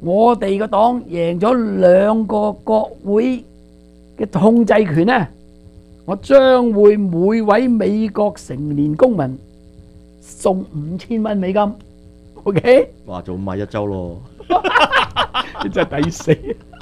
我哋個黨贏咗2個國會嘅控制權咧，我將會每位美國成年公民送$5000美金。OK？ 哇，做511州咯， 你真係抵死！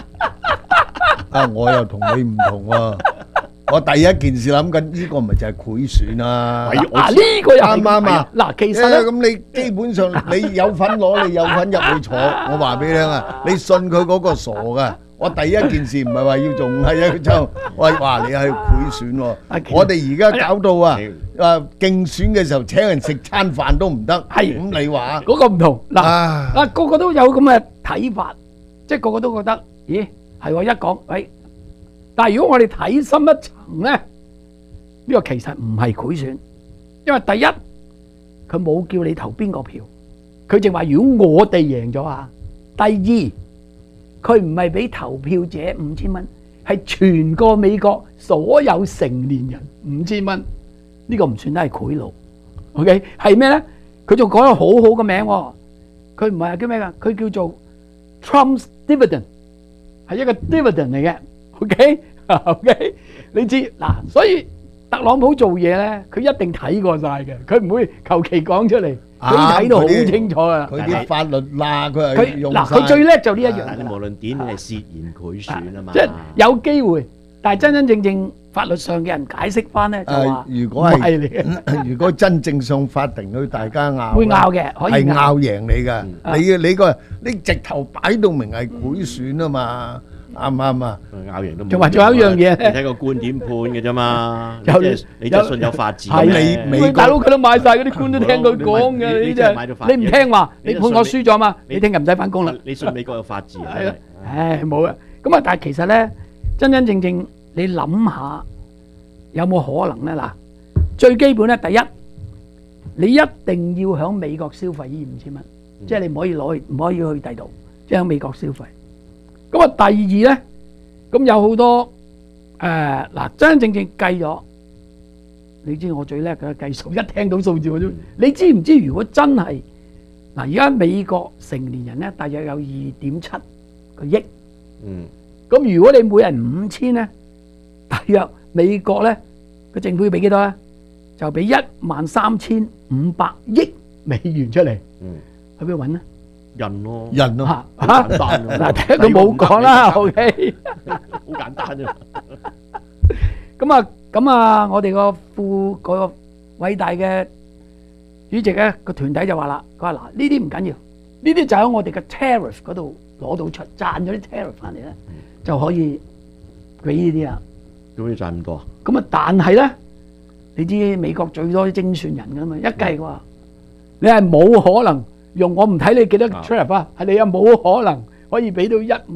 我又同你唔同喎。我第一件事諗緊呢個咪就係賄選啊！ 呢個又啱啱啊！ 嗱，其實咧， 咁你基本上你有份攞，你有份入去坐。我話俾你聽啊，你信佢嗰個傻噶！我第一件事唔係話要做511州，喂，話你係賄選喎。我哋而家搞到啊，競選嘅時候請人食餐飯都唔得。 係咁你話嗰個唔同嗱，個個都有咁嘅睇法，即係個個都覺得，咦，係喎一講，喂。但係如果我哋睇深一層咧，呢個其實唔係賄選，因為第一佢冇叫你投邊個票，佢淨話如果我哋贏咗啊。第二佢唔係俾投票者$5000，係全個美國所有成年人$5000，呢個唔算得係賄賂。OK 係咩咧？佢仲講咗好好嘅名喎，佢唔係叫咩㗎？佢叫做 Trump's Dividend， 係一個 dividend 嚟嘅。OK， 你知嗱，所以特朗普做嘢咧，佢一定睇過晒嘅，佢唔會求其講出嚟，佢睇到好清楚啊。 佢啲法律佢係用晒。 佢最叻就呢一樣。 但係無論點，你係涉嫌賄選啊嘛。 即係有機會，但係真真正法律上嘅人解釋翻咧，就話如果係嚟嘅，如果真正上法庭去大家拗， 會拗嘅，可以係拗贏你㗎。你直頭擺到明係賄選啊嘛。啱唔啱啊？ 拗贏都冇。 仲有一樣嘢， 你睇個官點判嘅啫嘛。你就信有法治。 係你大佬佢都買晒嗰啲官都聽佢講嘅，你真係你唔聽話，你判我輸咗嘛？你聽日唔使返工啦。 你信美國有法治啊？ 係啦，唉冇啊。咁啊，但係其實咧，真真正正你諗下，有冇可能咧？嗱，最基本咧，第一，你一定要喺美國消費呢$5000，即係你唔可以攞去，唔可以去第度，即係喺美國消費。咁啊，第二咧，咁有好多嗱，真真正正計咗，你知我最叻嘅計數，一聽到數字我都，你知唔知如果真係嗱，而家美國成年人咧，大約有2.7個億，咁如果你每人$5000咧，大約美國咧個政府要俾幾多咧？就俾13500億美元出嚟，去邊度揾咧？ 人咯， 嚇簡單嗱，睇佢冇講啦 ，OK， 好簡單啫。 咁啊，我哋個偉大嘅主席咧個團體就話啦，佢話嗱，呢啲唔緊要，呢啲就喺我哋嘅 tariff 嗰度攞到出，賺咗啲 tariff 翻嚟咧，就可以俾呢啲啦。 點解賺咁多啊？ 咁啊，但係咧，你知美國最多啲精算人噶嘛，一計嘅話，你係冇可能。用我唔睇你幾多 tariff 啊，係你有冇可能可以俾到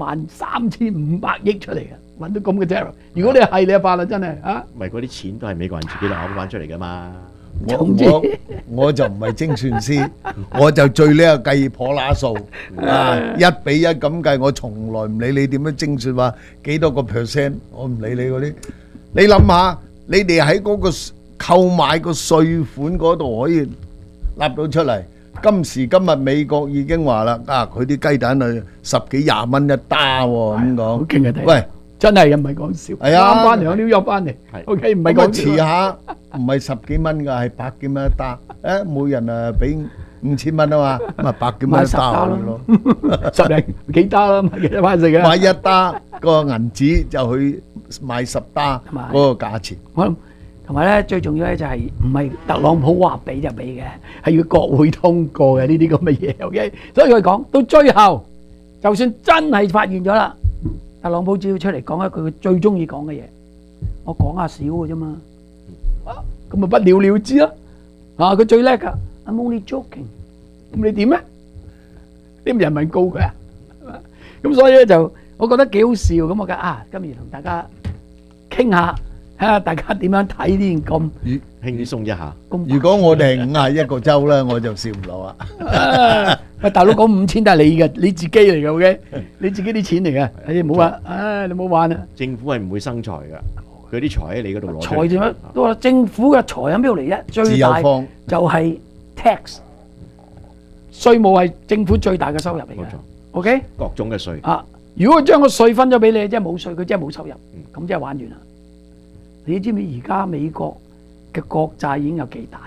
13500億出嚟嘅，揾到咁嘅 tariff。如果你係你就發啦，真係啊！ 唔係嗰啲錢都係美國人自己攞翻出嚟噶嘛。 我就唔係精算師，我就最叻計破乸數啊，1比1咁計，我從來唔理你點樣精算話幾多個 percent，我唔理你嗰啲。你諗下，你哋喺嗰個購買個稅款嗰度可以立到出嚟。今時今日美國已經話啦，佢啲雞蛋係10幾20蚊一打喎，咁講。 好勁啊！ 喂， 真係唔係講笑。 係啊， 啱翻嚟，我紐約翻嚟。OK， 唔係講笑。 遲下唔係10幾蚊㗎，係100幾蚊一打。每人俾5000蚊啊嘛，咁啊100幾蚊一打咯。 10零幾打啦，買幾多翻食嘅？ 買一打個銀紙就去買10打嗰個價錢。 同埋咧，最重要咧就係唔係特朗普話俾就俾嘅，係要國會通過嘅呢啲咁嘅嘢。OK， 所以佢講到最後，就算真係發現咗啦，特朗普只要出嚟講一句佢最中意講嘅嘢，我講下少嘅啫嘛，咁咪不了了之啦。佢最叻㗎 ，I'm only joking。咁你點咧？啲人民告佢啊？咁所以咧就我覺得幾好笑咁，我覺得今日同大家傾下。睇下大家點樣睇呢件咁輕鬆一下。 如果我哋係51個州咧，我就笑唔落啦。 喂，大佬講5000都係你嘅，你自己嚟嘅 ，OK？ 你自己啲錢嚟嘅，你唔好玩，你唔好玩啊！ 政府係唔會生財㗎，佢啲財喺你嗰度攞。 財點樣？都話政府嘅財喺邊度嚟啫？最大就係 tax，稅務係政府最大嘅收入嚟嘅。 OK 各種嘅稅。 啊，如果佢將個稅分咗俾你，即係冇稅，佢即係冇收入，咁即係玩完啦。你知唔知而家美國嘅國債已經有幾大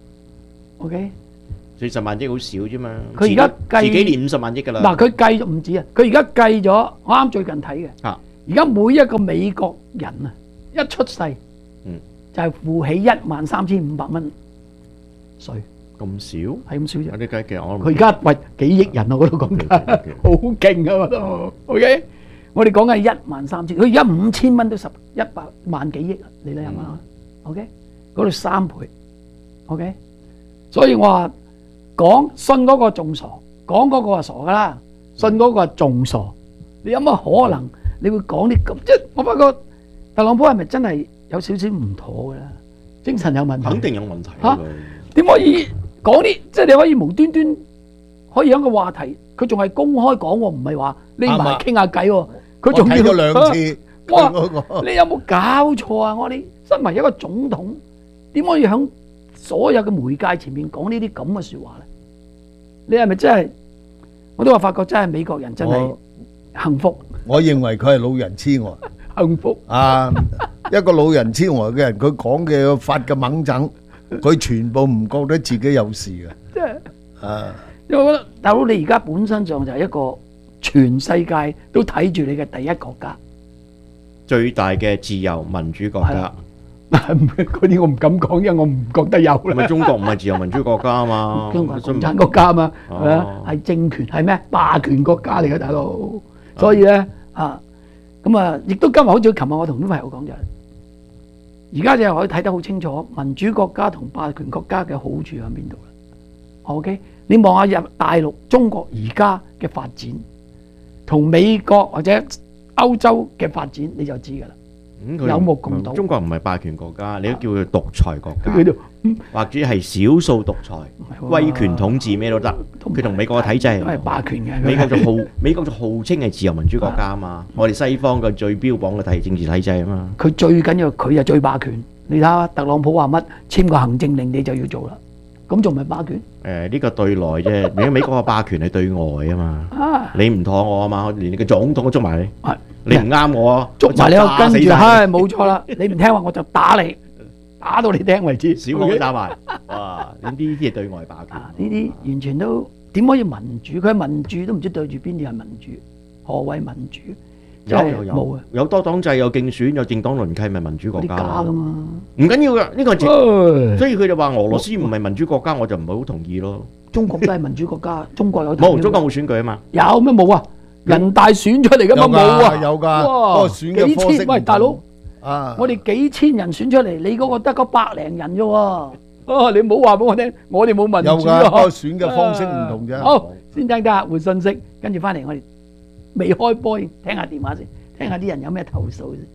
？OK， 40萬億好少啫嘛。 佢而家計遲幾年50萬億㗎啦。 嗱，佢計咗唔止啊，佢而家計咗，我啱最近睇嘅。 啊， 而家每一個美國人啊，一出世，就係負起13,500蚊稅， 咁少？ 係咁少啫。 有啲計嘅，我佢而家喂幾億人啊，我都講緊，好勁啊，我都 OK。我哋講緊係13,000，佢而家5000蚊都100萬幾億啊，你諗下，OK，嗰度3倍，OK。所以我話講信嗰個仲傻，講嗰個係傻噶啦，信嗰個係仲傻。你有乜可能你會講啲咁？即係我發覺特朗普係咪真係有少少唔妥嘅啦？精神有問題， 肯定有問題嚇。點可以講啲？即係你可以無端端可以有個話題，佢仲係公開講喎，唔係話匿埋傾下偈喎。佢仲要睇咗2次。 哇！你有冇搞錯啊？我哋身為一個總統，點可以喺所有嘅媒介前面講呢啲咁嘅説話咧？你係咪真係？我都話發覺真係美國人真係幸福。 我認為佢係老人痴呆。 幸福啊！一個老人痴呆嘅人，佢講嘅發嘅猛整，佢全部唔覺得自己有事嘅。 即係因為我覺得大佬，你而家本身上就係一個全世界都睇住你嘅第一國家， 最大嘅自由民主國家。 嗰啲我唔敢講，因為我唔覺得有啦。 咪中國唔係自由民主國家啊嘛， 中國係共產國家啊嘛，係咪啊？係政權係咩？霸權國家嚟嘅大佬。所以咧咁啊，亦都今日好似琴日我同啲朋友講就係，而家就可以睇得好清楚民主國家同霸權國家嘅好處喺邊度啦。OK， 你望下大陸中國而家嘅發展，同美國或者歐洲嘅發展你就知㗎啦。有目共睹。 中國唔係霸權國家，你都叫佢獨裁國家，或者係少數獨裁、威權統治咩都得。佢同美國嘅體制都係霸權嘅。 美國就號稱係自由民主國家啊嘛。我哋西方嘅最標榜嘅政治體制啊嘛。 佢最緊要佢就最霸權。你睇下特朗普話乜，簽個行政令你就要做啦。咁仲唔係霸權？ 呢個對內啫。如果美國嘅霸權係對外啊嘛。你唔妥我啊嘛，連你嘅總統都捉埋你。你唔啱我， 捉埋你，跟住係冇錯啦。你唔聽話我就打你，打到你聽為止。 小我打埋，哇！呢啲係對外霸權。 呢啲完全都點可以民主？佢係民主都唔知對住邊啲係民主。何謂民主？ 有有多黨制，有競選，有政黨輪替，咪民主國家㗎嘛？ 唔緊要㗎，呢個所以佢就話俄羅斯唔係民主國家，我就唔係好同意咯。 中國都係民主國家，中國有冇中國冇選舉啊嘛？ 有咩冇啊？人大選出嚟噶嘛？冇啊， 有噶，哇！選嘅方式， 喂大佬， 我哋幾千人選出嚟，你嗰個得個100零人啫喎。你唔好話俾我聽，我哋冇民主啊。 有噶，選嘅方式唔同啫。 好，先聽客戶信息，跟住翻嚟我哋未開波，聽下電話先，聽下啲人有咩投訴先。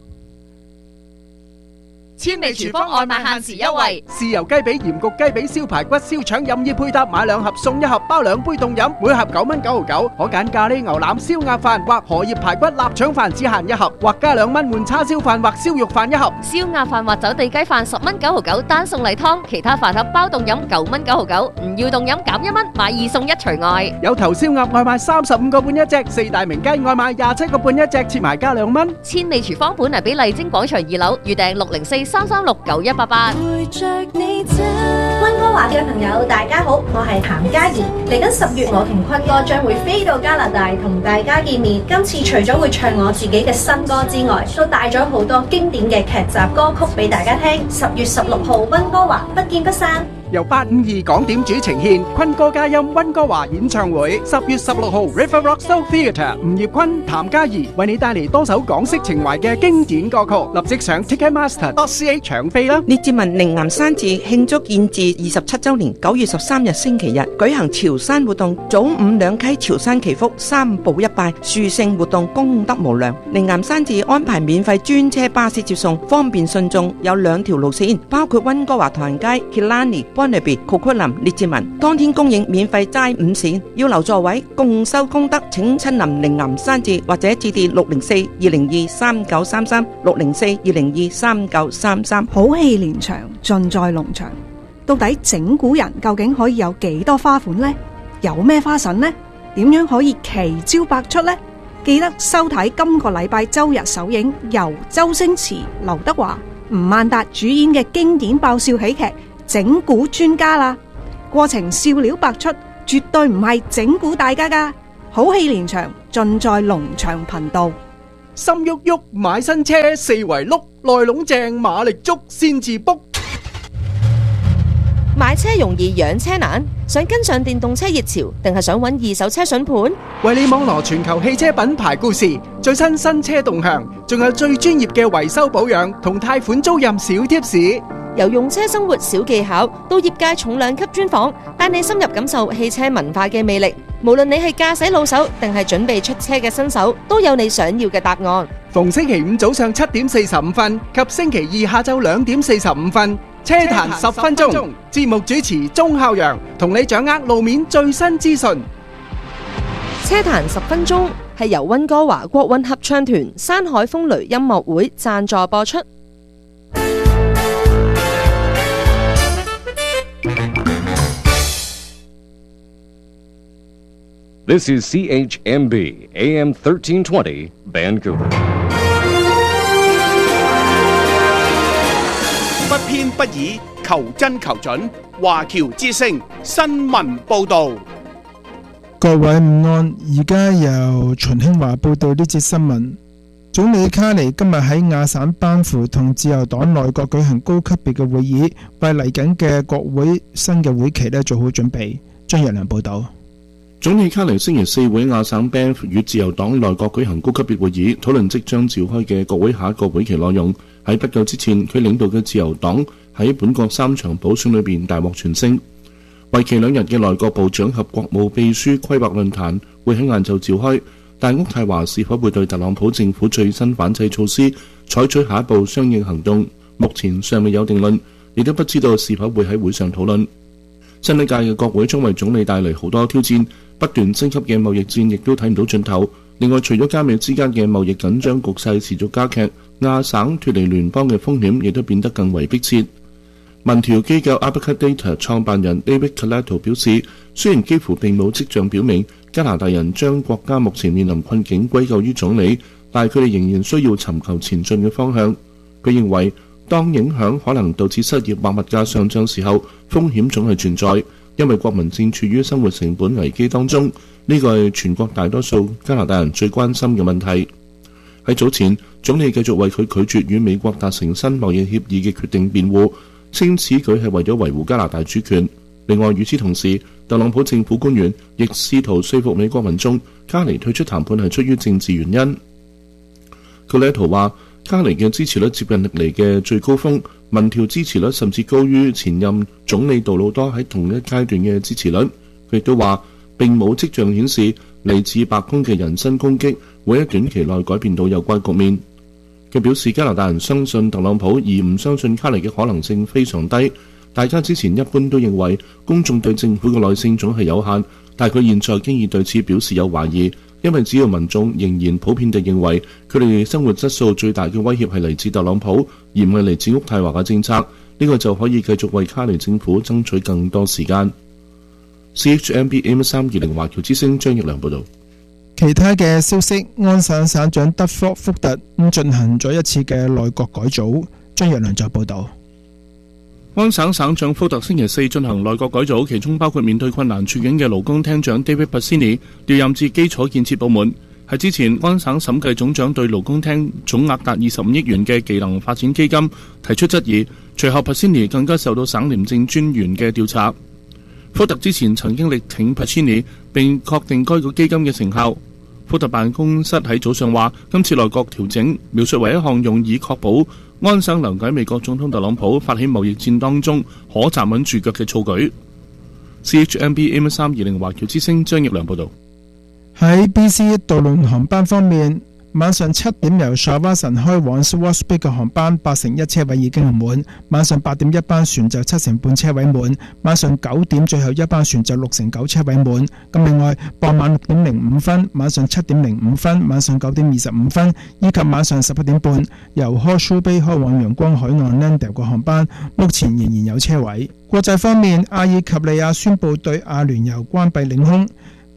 千里廚房外賣限時優惠， 豉油雞髀、鹽焗雞髀、燒排骨、燒腸任意配搭，買2盒送1盒，包2杯凍飲，每盒9蚊99，可揀咖喱牛腩、燒鴨飯或荷葉排骨臘腸飯只限1盒，或加2蚊換叉燒飯或燒肉飯1盒。 燒鴨飯或走地雞飯10蚊99，單送例湯，其他飯盒包凍飲9蚊99，唔要凍飲減1蚊，買2送1除外。 有頭燒鴨外賣35個半一隻，4大名雞外賣27個半一隻，切埋加2蚊。 千里廚房本嚟俾麗晶廣場2樓，預訂604-336-9188。 溫哥華嘅朋友大家好，我係譚嘉怡。嚟緊10月，我同坤哥將會飛到加拿大同大家見面。今次除咗會唱我自己嘅新歌之外，都帶咗好多經典嘅劇集歌曲俾大家聽。10月16號溫哥華不見不散。 由852港點主呈獻坤哥嘉音溫哥華演唱會，10月16號 River Rock Soul Theatre， 吳業坤、譚嘉怡為你帶嚟多首港式情懷嘅經典歌曲，立即上 Ticketmaster.ca 搶飛啦！ 列治文靈岩山寺慶祝建寺27周年，9月13日星期日舉行潮汕活動，早午2溪潮汕祈福，3步1拜，殊勝活動功德無量。靈岩山寺安排免費專車巴士接送，方便信眾，有2條路線，包括溫哥華唐人街、Killarney、Wannabe、Coquitlam、列治文，當天供應免費齋5線，要留座位，共修功德，請親臨靈岩山寺或者致電604-202-3933 604-202-3933。 好戲連場，盡在農場。到底整蠱人究竟可以有幾多花款呢？有咩花神呢？ 點樣可以奇招百出呢？記得收睇今個禮拜周日首映，由周星馳、劉德華、吳孟達主演嘅經典爆笑喜劇《整蠱專家》啦。過程笑料百出，絕對唔係整蠱大家噶。好戲連場，盡在龍翔頻道。 心喐喐買新車，四圍碌，內籠正馬力足先至 book。 買車容易養車難，想跟上電動車熱潮，定係想揾二手車筍盤？ 為你網羅全球汽車品牌故事，最新新車動向，仲有最專業嘅維修保養同貸款租賃小貼士。 由用車生活小技巧到業界重量級專訪，帶你深入感受汽車文化嘅魅力。無論你係駕駛老手定係準備出車嘅新手，都有你想要嘅答案。 逢星期五早上7點45分及星期二下晝2點45分，車壇10分鐘，節目主持鐘孝陽同你掌握路面最新資訊。 車壇10分鐘係由溫哥華國韻合唱團山海風雷音樂會贊助播出。 This is CHMB AM 1320 Vancouver。 不偏不倚，求真求準。華僑之聲新聞報導。 各位午安，而家由秦興華報道呢節新聞。總理卡尼今日喺亞省班夫同自由黨內閣舉行高級別嘅會議，為嚟緊嘅國會新嘅會期做好準備。張若良報道。 總理卡尼星期四會喺亞省班夫與自由黨內閣舉行高級別會議，討論即將召開嘅國會下一個會期內容。喺不久之前，佢領導嘅自由黨喺本國3場補選裏邊大獲全勝。為期2日嘅內閣部長及國務秘書規劃論壇會喺晏晝召開，但屋泰華是否會對特朗普政府最新反制措施採取下一步相應行動，目前尚未有定論，亦都不知道是否會喺會上討論。新一屆嘅國會將為總理帶嚟好多挑戰，不斷升級嘅貿易戰亦都睇唔到盡頭。另外，除咗加美之間嘅貿易緊張局勢持續加劇，亞省脫離聯邦嘅風險亦都變得更為迫切。民調機構 Abacus 創辦人 David Coletto 表示，雖然幾乎並冇跡象表明加拿大人將國家目前面臨困境歸咎於總理，但係佢哋仍然需要尋求前進嘅方向。佢認為，當影響可能導致失業或物價上漲時候，風險總係存在，因為國民正處於生活成本危機當中，呢個係全國大多數加拿大人最關心嘅問題。喺早前，總理繼續為佢拒絕與美國達成新貿易協議嘅決定辯護，稱此舉係為咗維護加拿大主權。另外，與此同時，特朗普政府官員亦試圖說服美國民眾，卡尼退出談判係出於政治原因。Coletto話，卡尼嘅支持率接近歷嚟嘅最高峰，民調支持率甚至高於前任總理杜魯多喺同一階段嘅支持率。佢亦都話，並冇跡象顯示嚟自白宮嘅人身攻擊會喺短期內改變到有關局面。佢表示，加拿大人相信特朗普而唔相信卡尼嘅可能性非常低。大家之前一般都認為公眾對政府嘅耐性總係有限，但佢現在經已對此表示有懷疑，因為只要民眾仍然普遍地認為佢哋生活質素最大嘅威脅係嚟自特朗普，而唔係嚟自渥太華嘅政策，呢個就可以繼續為卡尼政府爭取更多時間。CHMB AM320 華僑之聲張益良報導。 其他嘅消息，安省省長德福特進行咗一次嘅內閣改組。張若良就報導。 安省省長福特星期四進行內閣改組，其中包括面對困難處境嘅勞工廳長 David Bassini 調任至基礎建設部門。喺之前，安省審計總長對勞工廳總額達25億元嘅技能發展基金提出質疑，隨後 Bassini 更加受到省廉政專員嘅調查。福特之前曾經力挺 Bassini 並確定該個基金嘅成效。福特辦公室喺早上話，今次內閣調整描述為一項用以確保安省留喺美國總統特朗普發起貿易戰當中可站穩住腳嘅措舉。CHMB AM320 華僑之聲張益良報導。 喺 BC 渡輪航班方面，晚上7點由 Shawson 開往 Swartz Bay 嘅航班81%車位已經滿，晚上8點一班船就7成半車位滿，晚上9點最後一班船就6成9車位滿。咁另外，傍晚6點05分、晚上7點05分、晚上9點25分以及晚上11點半由 Horseshoe Bay 開往陽光海岸 Landale 嘅航班，目前仍然有車位。國際方面，阿爾及利亞宣布對阿聯酋關閉領空。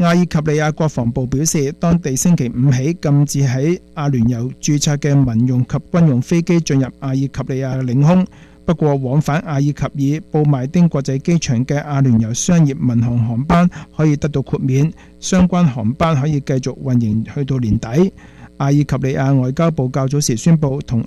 阿爾及利亞國防部表示，當地星期五起禁止喺阿聯酋註冊嘅民用及軍用飛機進入阿爾及利亞領空。不過，往返阿爾及爾布邁丁國際機場嘅阿聯酋商業民航航班可以得到豁免，相關航班可以繼續運營去到年底。阿爾及利亞外交部較早時宣布，同